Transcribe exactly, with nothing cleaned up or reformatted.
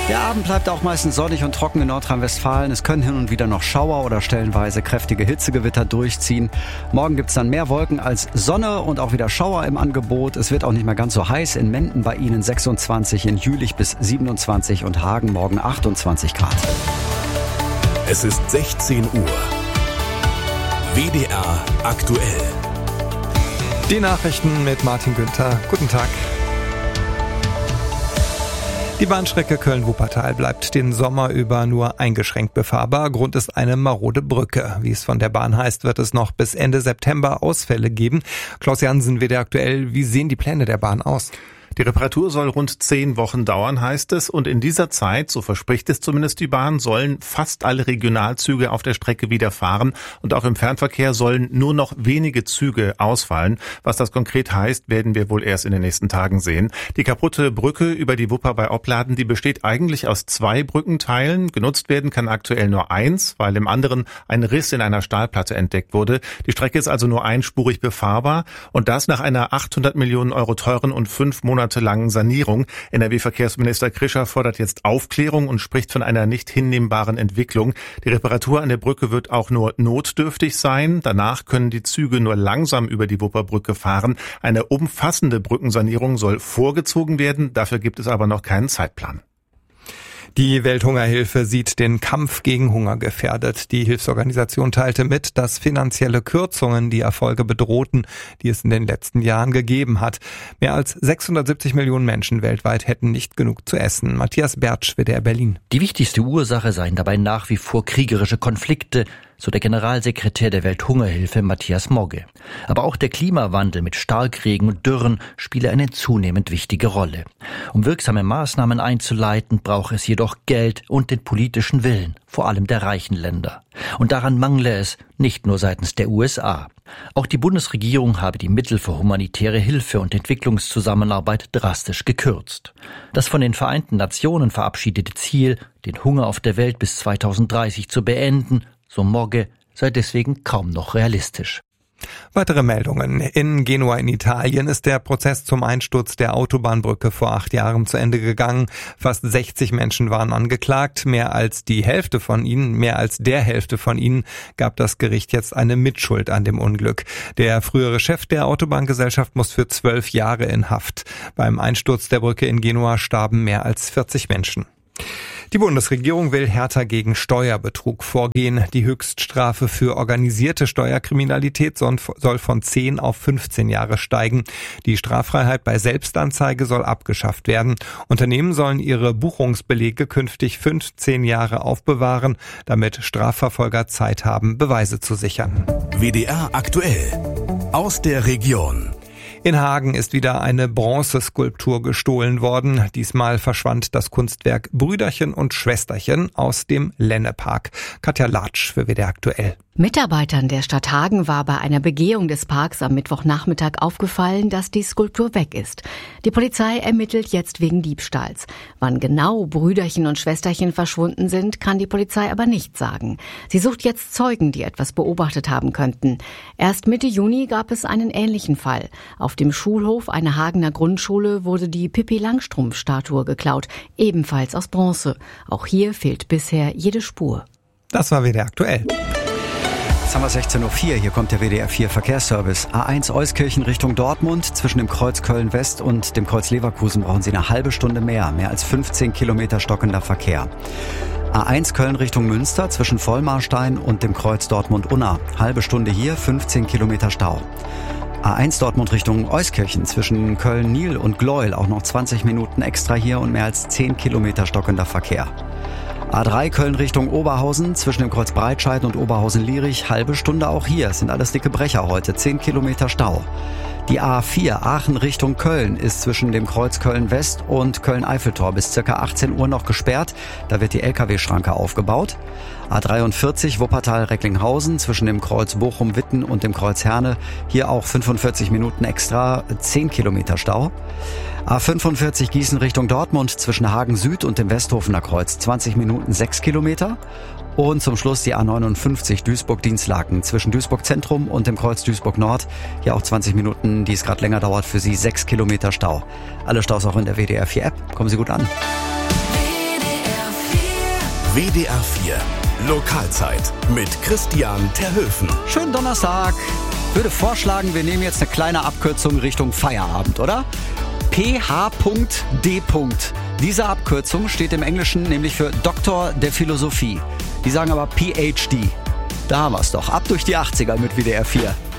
Der Abend bleibt auch meistens sonnig und trocken in Nordrhein-Westfalen. Es können hin und wieder noch Schauer oder stellenweise kräftige Hitzegewitter durchziehen. Morgen gibt es dann mehr Wolken als Sonne und auch wieder Schauer im Angebot. Es wird auch nicht mehr ganz so heiß. In Menden bei Ihnen sechsundzwanzig, in Jülich bis siebenundzwanzig und Hagen morgen achtundzwanzig Grad. Es ist sechzehn Uhr. W D R aktuell. Die Nachrichten mit Martin Günther. Guten Tag. Die Bahnstrecke Köln-Wuppertal bleibt den Sommer über nur eingeschränkt befahrbar. Grund ist eine marode Brücke. Wie es von der Bahn heißt, wird es noch bis Ende September Ausfälle geben. Klaus Jansen, W D R aktuell. Wie sehen die Pläne der Bahn aus? Die Reparatur soll rund zehn Wochen dauern, heißt es. Und in dieser Zeit, so verspricht es zumindest die Bahn, sollen fast alle Regionalzüge auf der Strecke wieder fahren. Und auch im Fernverkehr sollen nur noch wenige Züge ausfallen. Was das konkret heißt, werden wir wohl erst in den nächsten Tagen sehen. Die kaputte Brücke über die Wupper bei Opladen, die besteht eigentlich aus zwei Brückenteilen. Genutzt werden kann aktuell nur eins, weil im anderen ein Riss in einer Stahlplatte entdeckt wurde. Die Strecke ist also nur einspurig befahrbar. Und das nach einer achthundert Millionen Euro teuren und fünf Monate langen Sanierung. N R W-Verkehrsminister Krischer fordert jetzt Aufklärung und spricht von einer nicht hinnehmbaren Entwicklung. Die Reparatur an der Brücke wird auch nur notdürftig sein. Danach können die Züge nur langsam über die Wupperbrücke fahren. Eine umfassende Brückensanierung soll vorgezogen werden. Dafür gibt es aber noch keinen Zeitplan. Die Welthungerhilfe sieht den Kampf gegen Hunger gefährdet. Die Hilfsorganisation teilte mit, dass finanzielle Kürzungen die Erfolge bedrohten, die es in den letzten Jahren gegeben hat. Mehr als sechshundertsiebzig Millionen Menschen weltweit hätten nicht genug zu essen. Matthias Bertsch, W D R Berlin. Die wichtigste Ursache seien dabei nach wie vor kriegerische Konflikte, so der Generalsekretär der Welthungerhilfe Matthias Mogge. Aber auch der Klimawandel mit Starkregen und Dürren spiele eine zunehmend wichtige Rolle. Um wirksame Maßnahmen einzuleiten, brauche es jedoch Geld und den politischen Willen, vor allem der reichen Länder. Und daran mangle es, nicht nur seitens der U S A. Auch die Bundesregierung habe die Mittel für humanitäre Hilfe und Entwicklungszusammenarbeit drastisch gekürzt. Das von den Vereinten Nationen verabschiedete Ziel, den Hunger auf der Welt bis zweitausenddreißig zu beenden, so Mogge, sei deswegen kaum noch realistisch. Weitere Meldungen. In Genua in Italien ist der Prozess zum Einsturz der Autobahnbrücke vor acht Jahren zu Ende gegangen. Fast sechzig Menschen waren angeklagt. Mehr als die Hälfte von ihnen, mehr als der Hälfte von ihnen gab das Gericht jetzt eine Mitschuld an dem Unglück. Der frühere Chef der Autobahngesellschaft muss für zwölf Jahre in Haft. Beim Einsturz der Brücke in Genua starben mehr als vierzig Menschen. Die Bundesregierung will härter gegen Steuerbetrug vorgehen. Die Höchststrafe für organisierte Steuerkriminalität soll von zehn auf fünfzehn Jahre steigen. Die Straffreiheit bei Selbstanzeige soll abgeschafft werden. Unternehmen sollen ihre Buchungsbelege künftig fünfzehn Jahre aufbewahren, damit Strafverfolger Zeit haben, Beweise zu sichern. W D R aktuell. Aus der Region. In Hagen ist wieder eine Bronzeskulptur gestohlen worden. Diesmal verschwand das Kunstwerk Brüderchen und Schwesterchen aus dem Lennepark. Katja Latsch für W D R aktuell. Mitarbeitern der Stadt Hagen war bei einer Begehung des Parks am Mittwochnachmittag aufgefallen, dass die Skulptur weg ist. Die Polizei ermittelt jetzt wegen Diebstahls. Wann genau Brüderchen und Schwesterchen verschwunden sind, kann die Polizei aber nicht sagen. Sie sucht jetzt Zeugen, die etwas beobachtet haben könnten. Erst Mitte Juni gab es einen ähnlichen Fall. Auf dem Schulhof einer Hagener Grundschule wurde die Pippi-Langstrumpf-Statue geklaut, ebenfalls aus Bronze. Auch hier fehlt bisher jede Spur. Das war W D R aktuell. Jetzt haben wir sechzehn Uhr vier, hier kommt der W D R vier Verkehrsservice. A eins Euskirchen Richtung Dortmund, zwischen dem Kreuz Köln-West und dem Kreuz Leverkusen brauchen Sie eine halbe Stunde mehr, mehr als fünfzehn Kilometer stockender Verkehr. A eins Köln Richtung Münster, zwischen Vollmarstein und dem Kreuz Dortmund-Unna, halbe Stunde hier, fünfzehn Kilometer Stau. A eins Dortmund Richtung Euskirchen, zwischen Köln-Niel und Gleuel, auch noch zwanzig Minuten extra hier und mehr als zehn Kilometer stockender Verkehr. A drei Köln Richtung Oberhausen, zwischen dem Kreuz Breitscheid und Oberhausen-Lierich, halbe Stunde auch hier. Es sind alles dicke Brecher heute, zehn Kilometer Stau. Die A vier Aachen Richtung Köln ist zwischen dem Kreuz Köln-West und Köln-Eiffeltor bis ca. achtzehn Uhr noch gesperrt. Da wird die L K W-Schranke aufgebaut. A dreiundvierzig Wuppertal-Recklinghausen zwischen dem Kreuz Bochum-Witten und dem Kreuz Herne. Hier auch fünfundvierzig Minuten extra, zehn Kilometer Stau. A fünfundvierzig Gießen Richtung Dortmund zwischen Hagen Süd und dem Westhofener Kreuz, zwanzig Minuten, sechs Kilometer. Und zum Schluss die A neunundfünfzig Duisburg-Dienstlaken zwischen Duisburg Zentrum und dem Kreuz Duisburg Nord. Hier auch zwanzig Minuten, die es gerade länger dauert, für Sie sechs Kilometer Stau. Alle Staus auch in der W D R vier App. Kommen Sie gut an. W D W D R vier Lokalzeit mit Christian Terhöfen. Schönen Donnerstag. Ich würde vorschlagen, wir nehmen jetzt eine kleine Abkürzung Richtung Feierabend, oder? P H D. Diese Abkürzung steht im Englischen nämlich für Doktor der Philosophie. Die sagen aber P H D. Da haben wir es doch. Ab durch die achtziger mit W D R vier.